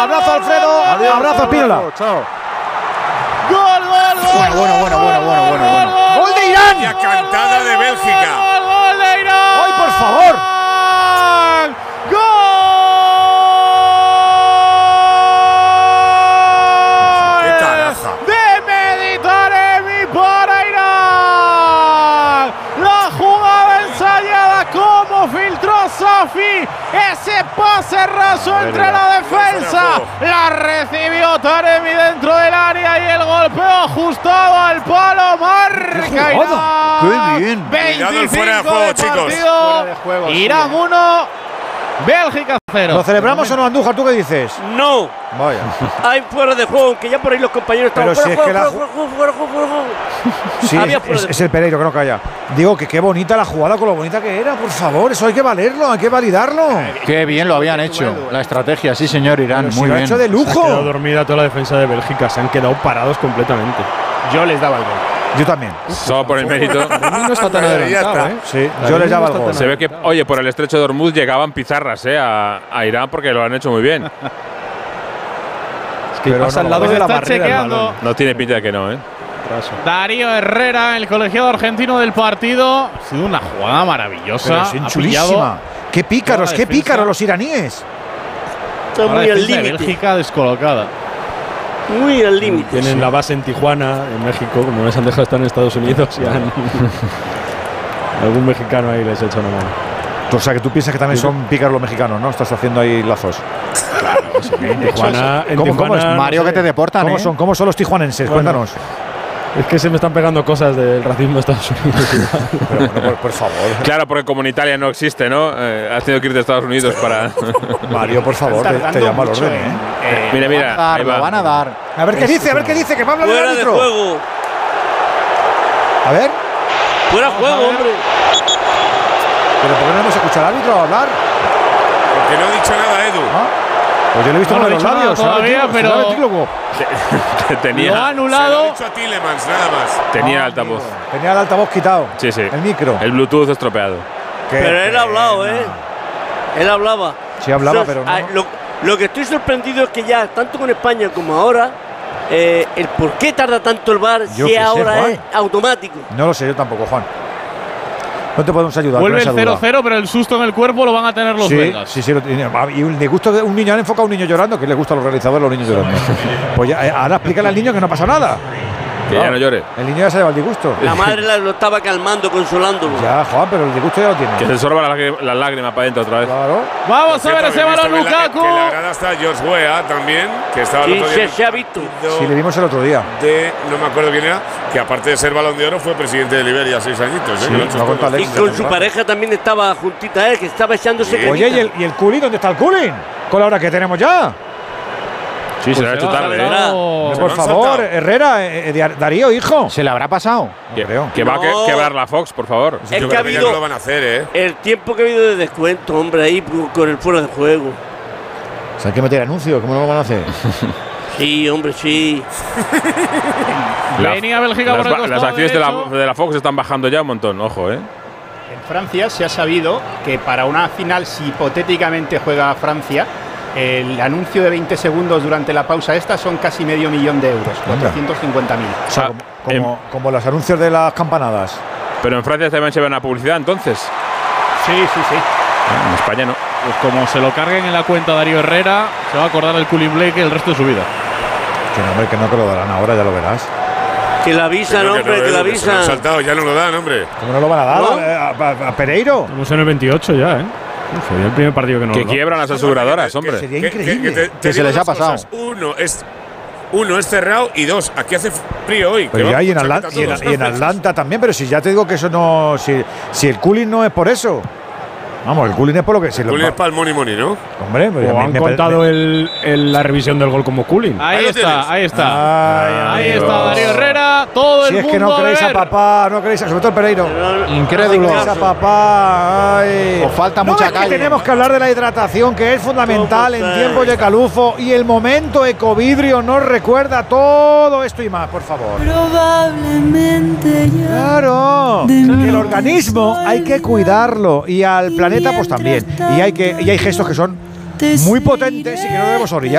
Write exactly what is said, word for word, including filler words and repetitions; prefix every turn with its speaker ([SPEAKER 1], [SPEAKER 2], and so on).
[SPEAKER 1] Abrazo, Alfredo.
[SPEAKER 2] Adiós,
[SPEAKER 1] Abrazo, Espínola.
[SPEAKER 2] Chao.
[SPEAKER 3] ¡Gol, gol, gol!
[SPEAKER 1] Bueno, bueno, bueno, bueno, bueno, bueno, bueno. ¡Gol de Irán!
[SPEAKER 4] Y a cantada de Bélgica.
[SPEAKER 3] ¡Gol, gol de Irán!
[SPEAKER 1] ¡Ay, por favor!
[SPEAKER 3] ¡Gol!
[SPEAKER 4] ¡Qué caraja!
[SPEAKER 3] ¡De Meditaremi para Irán! La jugada ensayada, como filtró Safi. Ese pase raso entre la defensa. La recibió Taremi dentro del área y el golpeo ajustado al palo. Marca Irán.
[SPEAKER 1] ¡Qué bien!
[SPEAKER 4] Cuidado el fuera de juego, chicos.
[SPEAKER 3] Partido.
[SPEAKER 2] de juego,
[SPEAKER 3] Irán
[SPEAKER 2] sí.
[SPEAKER 3] uno, Bélgica cero.
[SPEAKER 1] ¿Lo celebramos o no, Andújar? ¿Tú qué dices?
[SPEAKER 5] No,
[SPEAKER 1] Vaya.
[SPEAKER 5] hay fuera de juego, que ya por ahí los compañeros estaban
[SPEAKER 1] Pero
[SPEAKER 5] fuera
[SPEAKER 1] si es
[SPEAKER 5] de
[SPEAKER 1] que
[SPEAKER 5] juego,
[SPEAKER 1] la
[SPEAKER 5] fuera de juego, fuera de juego, fuera de juego.
[SPEAKER 1] Sí,
[SPEAKER 5] Había
[SPEAKER 1] es,
[SPEAKER 5] fuera
[SPEAKER 1] es-
[SPEAKER 5] de
[SPEAKER 1] es el Pereiro, que no calla. Digo que qué bonita la jugada con lo bonita que era, por favor. Eso hay que valerlo, hay que validarlo.
[SPEAKER 2] Qué bien lo habían hecho. La estrategia, sí, señor Irán.
[SPEAKER 1] Pero si
[SPEAKER 2] Muy
[SPEAKER 1] lo ha
[SPEAKER 2] bien.
[SPEAKER 1] hecho de
[SPEAKER 6] Se ha quedado
[SPEAKER 1] lujo.
[SPEAKER 6] dormida toda la defensa de Bélgica. Se han quedado parados completamente. Yo les daba el gol.
[SPEAKER 1] Yo también.
[SPEAKER 7] Solo por el mérito.
[SPEAKER 6] Daremi no está tan
[SPEAKER 4] Ya
[SPEAKER 6] adelantado,
[SPEAKER 4] está.
[SPEAKER 6] ¿eh?
[SPEAKER 1] Sí, yo
[SPEAKER 6] Daremi
[SPEAKER 1] les daba
[SPEAKER 6] no
[SPEAKER 1] el
[SPEAKER 6] está
[SPEAKER 1] gol.
[SPEAKER 6] tan
[SPEAKER 7] Se ve que, oye, por el estrecho de Hormuz llegaban pizarras eh, a, a Irán porque lo han hecho muy bien.
[SPEAKER 6] Es que
[SPEAKER 1] Pero
[SPEAKER 6] pasa
[SPEAKER 1] no,
[SPEAKER 6] al lado
[SPEAKER 3] pues
[SPEAKER 6] de la
[SPEAKER 3] está
[SPEAKER 6] barrera el
[SPEAKER 3] chequeando.
[SPEAKER 6] balón.
[SPEAKER 7] No tiene pinta de que no, ¿eh?
[SPEAKER 6] Raso.
[SPEAKER 3] Darío Herrera, el colegiado argentino del partido. Ha sido una jugada maravillosa.
[SPEAKER 1] Pero es
[SPEAKER 3] Ha
[SPEAKER 1] chulísima.
[SPEAKER 3] pillado
[SPEAKER 1] Qué pícaros,
[SPEAKER 3] toda la
[SPEAKER 1] qué
[SPEAKER 3] defensa.
[SPEAKER 1] pícaros los iraníes.
[SPEAKER 5] Está
[SPEAKER 3] a la
[SPEAKER 5] muy al
[SPEAKER 3] defensa de
[SPEAKER 5] límite,
[SPEAKER 3] Bélgica descolocada.
[SPEAKER 5] muy al límite.
[SPEAKER 6] Tienen la base en Tijuana, en México, como les han dejado estar en Estados Unidos y han algún mexicano ahí les echa una mano.
[SPEAKER 1] O sea, que tú piensas que también son pícaros los mexicanos, ¿no? Estás haciendo ahí lazos.
[SPEAKER 6] En Tijuana, en
[SPEAKER 1] ¿Cómo- cómo es?
[SPEAKER 6] Tijuana, no
[SPEAKER 2] Mario,
[SPEAKER 6] sé,
[SPEAKER 2] que te deportan,
[SPEAKER 1] ¿Cómo
[SPEAKER 2] ¿eh?
[SPEAKER 1] son, ¿Cómo son los tijuanenses?
[SPEAKER 6] Bueno.
[SPEAKER 1] Cuéntanos.
[SPEAKER 6] Es que se me están pegando cosas del racismo de Estados Unidos.
[SPEAKER 1] Pero bueno, por, por favor.
[SPEAKER 7] Claro, porque como en Italia no existe, ¿no? Eh, has tenido que irte a Estados Unidos para.
[SPEAKER 1] Mario, por favor, te, te llamo al orden, ¿eh?
[SPEAKER 7] mira,
[SPEAKER 2] Lo van a
[SPEAKER 7] mira.
[SPEAKER 2] dar,
[SPEAKER 7] Ahí
[SPEAKER 2] lo
[SPEAKER 7] va.
[SPEAKER 2] van a dar.
[SPEAKER 1] A ver qué dice, a ver qué dice, que va a hablar el
[SPEAKER 5] Fuera de
[SPEAKER 1] árbitro.
[SPEAKER 5] juego,
[SPEAKER 1] A ver,
[SPEAKER 5] fuera de juego, hombre.
[SPEAKER 1] pero ¿por qué no hemos escuchado al árbitro hablar?
[SPEAKER 4] Porque no ha dicho nada, Edu.
[SPEAKER 1] ¿Ah? Pues yo le he visto
[SPEAKER 3] No,
[SPEAKER 1] con
[SPEAKER 3] no
[SPEAKER 1] los
[SPEAKER 3] he dicho
[SPEAKER 1] labios.
[SPEAKER 3] nada todavía,
[SPEAKER 1] será
[SPEAKER 3] pero-
[SPEAKER 1] ventrílogo.
[SPEAKER 7] Que
[SPEAKER 3] Lo ha
[SPEAKER 7] tenía,
[SPEAKER 4] Se lo ha
[SPEAKER 3] anulado.
[SPEAKER 4] dicho a Tillemans, nada más.
[SPEAKER 7] tenía
[SPEAKER 1] Ah,
[SPEAKER 7] altavoz.
[SPEAKER 1] amigo. Tenía el altavoz quitado.
[SPEAKER 7] Sí, sí.
[SPEAKER 1] El micro.
[SPEAKER 7] El Bluetooth estropeado.
[SPEAKER 1] Qué
[SPEAKER 5] Pero él
[SPEAKER 1] pena.
[SPEAKER 5] ha hablado, ¿eh? Él hablaba.
[SPEAKER 1] Sí hablaba,
[SPEAKER 5] So-
[SPEAKER 1] pero no.
[SPEAKER 5] ah, lo, lo que estoy sorprendido es que ya, tanto con España como ahora, eh, el por qué tarda tanto el V A R
[SPEAKER 1] Yo
[SPEAKER 5] si
[SPEAKER 1] qué sé,
[SPEAKER 5] ahora
[SPEAKER 1] Juan.
[SPEAKER 5] es automático.
[SPEAKER 1] No lo sé, yo tampoco, Juan. No te podemos ayudar.
[SPEAKER 3] Vuelve
[SPEAKER 1] con
[SPEAKER 3] el
[SPEAKER 1] esa
[SPEAKER 3] cero
[SPEAKER 1] duda.
[SPEAKER 3] cero, pero el susto en el cuerpo lo van a tener los
[SPEAKER 1] Sí,
[SPEAKER 3] belgas.
[SPEAKER 1] sí, sí. Lo tiene. Y un disgusto de un niño, han enfocado a un niño llorando, que le gusta a los realizadores los niños llorando. Pues ya, eh, ahora explícale al niño que no pasa nada.
[SPEAKER 7] Que ya no llore.
[SPEAKER 1] El niño ya se lleva el disgusto.
[SPEAKER 5] La madre la- lo estaba calmando, consolándolo.
[SPEAKER 1] Ya, Juan, pero el disgusto ya lo tiene.
[SPEAKER 7] Que se sorba las lágrimas la lágrima para adentro otra vez.
[SPEAKER 1] Claro.
[SPEAKER 3] Vamos a
[SPEAKER 4] Cierto,
[SPEAKER 3] ver ese
[SPEAKER 4] habéis visto
[SPEAKER 3] balón,
[SPEAKER 4] que la-
[SPEAKER 3] Lukaku.
[SPEAKER 4] Que la grada está George Weah también, que estaba el
[SPEAKER 5] Sí,
[SPEAKER 4] otro
[SPEAKER 5] se,
[SPEAKER 4] día.
[SPEAKER 5] se ha visto.
[SPEAKER 1] Sí, le vimos el otro día.
[SPEAKER 4] De, no me acuerdo quién era, que aparte de ser balón de oro fue presidente de Liberia seis añitos. ¿eh?
[SPEAKER 1] Sí,
[SPEAKER 4] Que lo ha hecho
[SPEAKER 1] lo ha
[SPEAKER 4] todo.
[SPEAKER 1] contado
[SPEAKER 5] Y
[SPEAKER 1] Alexis.
[SPEAKER 5] con su pareja también estaba juntita a él, que estaba echándose
[SPEAKER 1] Oye,
[SPEAKER 5] cremita.
[SPEAKER 1] ¿y el, ¿y el Culín? ¿Dónde está el Culín? Con la hora que tenemos ya.
[SPEAKER 7] Sí, se lo ha hecho
[SPEAKER 3] Se va a
[SPEAKER 7] tarde,
[SPEAKER 3] saltar.
[SPEAKER 7] ¿eh?
[SPEAKER 3] Oh.
[SPEAKER 4] Se
[SPEAKER 1] Por
[SPEAKER 4] lo han
[SPEAKER 1] favor,
[SPEAKER 4] saltado.
[SPEAKER 1] Herrera, eh, eh, Darío, hijo.
[SPEAKER 2] ¿Se le habrá pasado?
[SPEAKER 7] Que,
[SPEAKER 1] creo.
[SPEAKER 7] que va a que-
[SPEAKER 5] No.
[SPEAKER 7] quebrar la Fox, por favor.
[SPEAKER 5] Es
[SPEAKER 4] Yo
[SPEAKER 5] que ha
[SPEAKER 4] creo que ya
[SPEAKER 5] habido
[SPEAKER 4] no lo van a hacer, ¿eh?
[SPEAKER 5] el tiempo que ha habido de descuento, hombre, ahí con el fuera de juego.
[SPEAKER 1] O sea, hay que meter anuncios, ¿cómo lo van a hacer?
[SPEAKER 5] Sí, hombre, sí.
[SPEAKER 7] La-
[SPEAKER 3] Venía Bélgica
[SPEAKER 7] las,
[SPEAKER 3] por el
[SPEAKER 7] ba-
[SPEAKER 3] costado
[SPEAKER 7] las acciones de la,
[SPEAKER 3] derecho.
[SPEAKER 7] de la Fox están bajando ya un montón, ojo, ¿eh?
[SPEAKER 8] En Francia se ha sabido que para una final, si hipotéticamente juega Francia, el anuncio de veinte segundos durante la pausa esta son casi medio millón de euros, cuatrocientos cincuenta mil.
[SPEAKER 1] O sea,
[SPEAKER 7] Ah,
[SPEAKER 1] como, como, como los anuncios de las campanadas.
[SPEAKER 7] Pero en Francia también se ve una publicidad, entonces.
[SPEAKER 8] Sí, sí, sí.
[SPEAKER 7] En España no.
[SPEAKER 3] Pues como se lo carguen en la cuenta Darío Herrera, se va a acordar el Culin Blake el resto de su vida.
[SPEAKER 1] Que no, hombre, que no te lo darán ahora, ya lo verás.
[SPEAKER 5] Que la avisan,
[SPEAKER 4] Pero
[SPEAKER 5] hombre,
[SPEAKER 4] no,
[SPEAKER 5] que la
[SPEAKER 4] Edu, se lo han
[SPEAKER 5] avisan.
[SPEAKER 4] saltado, ya no lo dan, hombre.
[SPEAKER 1] ¿Cómo no lo van a dar
[SPEAKER 5] ¿No?
[SPEAKER 1] a, a- a Pereiro?
[SPEAKER 6] Estamos en el veintiocho ya, ¿eh? Uf, sería el primer partido que no
[SPEAKER 7] Que
[SPEAKER 6] lo da.
[SPEAKER 7] quiebran las aseguradoras,
[SPEAKER 4] Que-
[SPEAKER 7] hombre.
[SPEAKER 1] Sería
[SPEAKER 4] Que, que-
[SPEAKER 1] increíble.
[SPEAKER 4] que te- te
[SPEAKER 2] Que se
[SPEAKER 4] digo
[SPEAKER 2] les ha
[SPEAKER 4] dos
[SPEAKER 2] pasado.
[SPEAKER 4] cosas. Uno es, uno es cerrado y dos, aquí hace frío hoy.
[SPEAKER 1] Pero
[SPEAKER 4] que
[SPEAKER 1] ya
[SPEAKER 4] va
[SPEAKER 1] y en,
[SPEAKER 4] con
[SPEAKER 1] Atlanta,
[SPEAKER 4] chaqueta
[SPEAKER 1] y, en,
[SPEAKER 4] todos.
[SPEAKER 1] y en Atlanta también, pero si ya te digo que eso no. Si, si el cooling no es por eso. Vamos, el cooling es por lo que. Si lo,
[SPEAKER 4] Cooling es para el money money, ¿no?
[SPEAKER 1] hombre, pues
[SPEAKER 6] O
[SPEAKER 1] me-
[SPEAKER 6] han
[SPEAKER 1] me-
[SPEAKER 6] contado
[SPEAKER 1] me-
[SPEAKER 6] el, el- la revisión del gol como cooling.
[SPEAKER 3] Ahí,
[SPEAKER 4] Ahí lo
[SPEAKER 3] está,
[SPEAKER 4] tienes.
[SPEAKER 3] ahí está.
[SPEAKER 1] Ay,
[SPEAKER 3] Ahí
[SPEAKER 1] amigos.
[SPEAKER 3] está Darío Herrera, todo
[SPEAKER 1] Si
[SPEAKER 3] el
[SPEAKER 1] es
[SPEAKER 3] mundo
[SPEAKER 1] que no creéis a
[SPEAKER 3] ver.
[SPEAKER 1] papá, no creéis a. Sobre todo el Pereiro.
[SPEAKER 2] Incrédulo.
[SPEAKER 1] No creéis a papá. Ay.
[SPEAKER 2] Os falta
[SPEAKER 1] ¿No
[SPEAKER 2] mucha
[SPEAKER 1] ves que
[SPEAKER 2] calle.
[SPEAKER 1] tenemos que hablar de la hidratación, que es fundamental en
[SPEAKER 5] ¿Cómo
[SPEAKER 1] tiempos de calufo, y el momento ecovidrio nos recuerda todo esto y más, por favor.
[SPEAKER 9] Probablemente ya.
[SPEAKER 1] Claro,
[SPEAKER 9] De
[SPEAKER 1] que
[SPEAKER 9] mi
[SPEAKER 1] el organismo hay que cuidarlo y al planeta pues también. Y hay que y hay gestos que son muy potentes y que no debemos orillar.